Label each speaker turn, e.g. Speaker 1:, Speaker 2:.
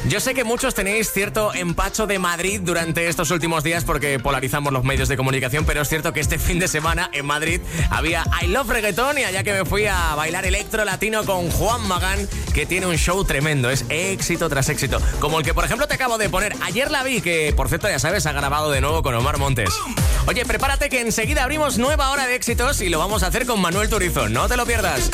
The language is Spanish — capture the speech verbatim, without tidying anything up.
Speaker 1: Yo sé que muchos tenéis cierto empacho de Madrid durante estos últimos días porque polarizamos los medios de comunicación, pero es cierto que este fin de semana en Madrid había I Love Reggaeton y allá que me fui a bailar electro latino con Juan Magán, que tiene un show tremendo, es éxito tras éxito, como el que por ejemplo te acabo de poner. Ayer la vi, que por cierto ya sabes, ha grabado de nuevo con Omar Montes. Oye, prepárate que enseguida abrimos nueva hora de éxitos y lo vamos a hacer con Manuel Turizo, no te lo pierdas.